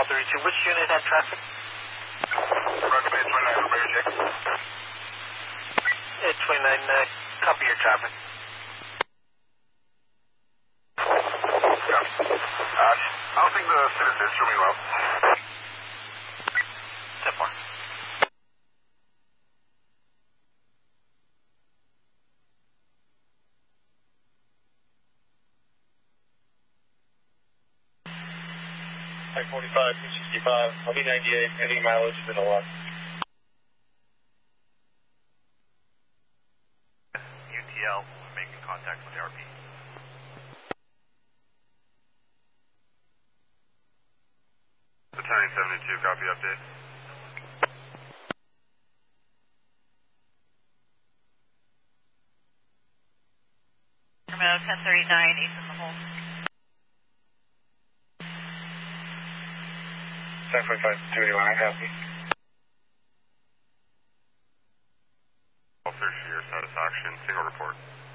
All 32. Which unit had traffic? Rocket Base 29, Romeo check. 29, copy your traffic. I'll ping the citizens for me well. 10-4. I-45, 265, I'll be 98, any mileage is in a lot. UTL, making contact with ARP. Battalion 72, copy update. Romeo 1039, Ace in the hole. 745, 281, I copy. Officer, your satisfaction, single report.